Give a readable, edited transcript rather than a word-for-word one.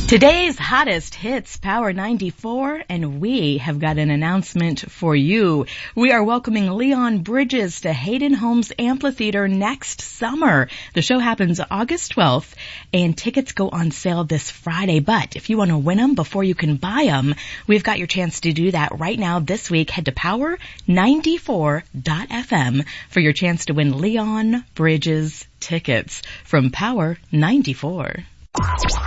Today's hottest hits, Power 94, and we have got an announcement for you. We are welcoming Leon Bridges to Hayden Homes Amphitheater next summer. The show happens August 12th, and tickets go on sale this Friday. But if you want to win them before you can buy them, we've got your chance to do that right now this week. Head to power94.fm for your chance to win Leon Bridges tickets from Power 94.